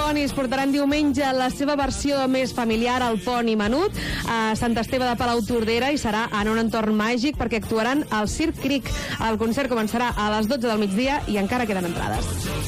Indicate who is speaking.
Speaker 1: Ponis portaran diumenge la seva versió més familiar, el poni menut, a Sant Esteve de Palautordera, i serà en un entorn màgic perquè actuaran al Circ Cric. El concert començarà a les 12 del migdia i encara queden entrades.